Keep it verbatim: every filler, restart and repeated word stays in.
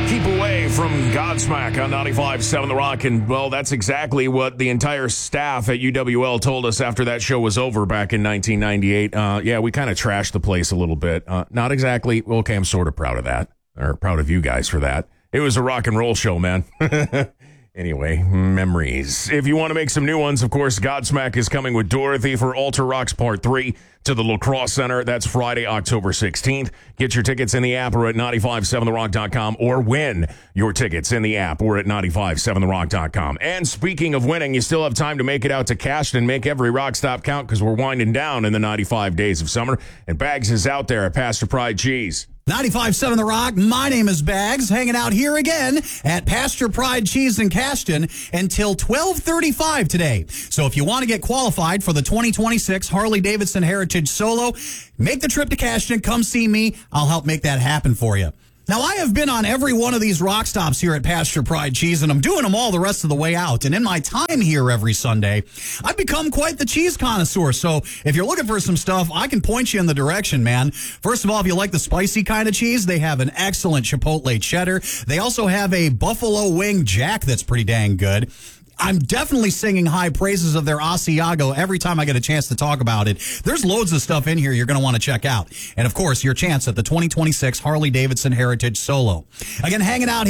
Keep away from Godsmack on ninety-five point seven The Rock. And, well, that's exactly what the entire staff at U W L told us after that show was over back in nineteen ninety-eight. Uh, yeah, we kind of trashed the place a little bit. Uh, not exactly. Well, okay, I'm sort of proud of that. Or proud of you guys for that. It was a rock and roll show, man. Anyway, memories. If you want to make some new ones, of course, Godsmack is coming with Dorothy for Alter Rocks Part three to the La Crosse Center. That's Friday, October sixteenth. Get your tickets in the app or at nine five seven the rock dot com, or win your tickets in the app or at nine five seven the rock dot com. And speaking of winning, you still have time to make it out to Cashton. Make every rock stop count because we're winding down in the ninety-five days of summer. And Bags is out there at Pastor Pride Cheese. ninety-five point seven The Rock, my name is Bags, hanging out here again at Pasture Pride Cheese in Cashton until twelve thirty-five today. So if you want to get qualified for the twenty twenty-six Harley-Davidson Heritage Solo, make the trip to Cashton, come see me, I'll help make that happen for you. Now, I have been on every one of these rock stops here at Pasture Pride Cheese, and I'm doing them all the rest of the way out. And in my time here every Sunday, I've become quite the cheese connoisseur. So if you're looking for some stuff, I can point you in the direction, man. First of all, if you like the spicy kind of cheese, they have an excellent Chipotle cheddar. They also have a buffalo wing jack that's pretty dang good. I'm definitely singing high praises of their Asiago every time I get a chance to talk about it. There's loads of stuff in here you're going to want to check out. And, of course, your chance at the twenty twenty-six Harley-Davidson Heritage Solo. Again, hanging out here.